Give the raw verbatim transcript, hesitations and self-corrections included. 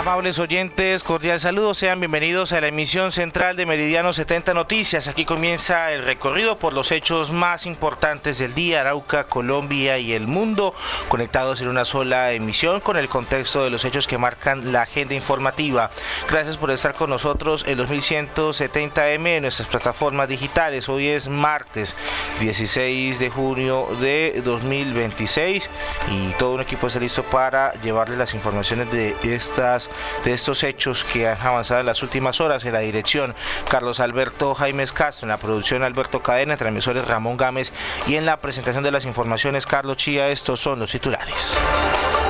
Amables oyentes, cordial saludo, sean bienvenidos a la emisión central de Meridiano setenta Noticias. Aquí comienza el recorrido por los hechos más importantes del día, Arauca, Colombia y el mundo, conectados en una sola emisión con el contexto de los hechos que marcan la agenda informativa. Gracias por estar con nosotros en los mil ciento setenta eme en nuestras plataformas digitales. Hoy es martes dieciséis de junio de dos mil veintiséis y todo un equipo está listo para llevarles las informaciones de estas de estos hechos que han avanzado en las últimas horas. En la dirección, Carlos Alberto Jaimes Castro; en la producción, Alberto Cadena; en transmisores, Ramón Gámez; y en la presentación de las informaciones, Carlos Chía. Estos son los titulares.